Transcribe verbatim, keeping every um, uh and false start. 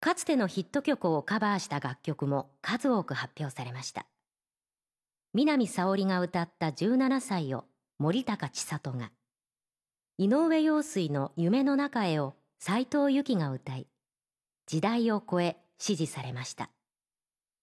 かつてのヒット曲をカバーした楽曲も数多く発表されました。南沙織が歌ったじゅうななさいを森高千里が、井上陽水の夢の中へを斉藤由貴が歌い、時代を超え支持されました。